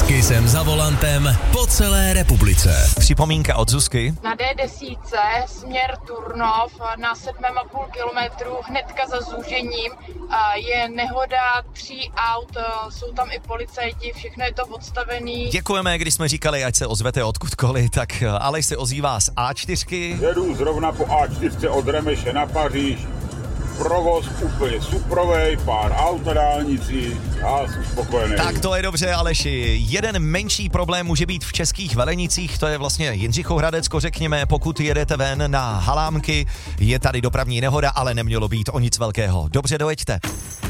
S Kissem za volantem po celé republice. Připomínka od Zuzky. Na D10 směr Turnov na 7,5 kilometru hnedka za zúžením je nehoda 3 aut, jsou tam i policajti, všechno je to odstavený. Děkujeme, když jsme říkali, ať se ozvete odkudkoliv, tak Aleš se ozývá z A4. Jedu zrovna po A4 od Remeše na Paříž. Provoz úplně suprovej, pár aut na dálnici, já jsem spokojený. Tak to je dobře, Aleši. Jeden menší problém může být v Českých Velenicích, to je vlastně Jindřichohradecko, řekněme, pokud jedete ven na Halámky, je tady dopravní nehoda, ale nemělo být o nic velkého. Dobře, dojeďte.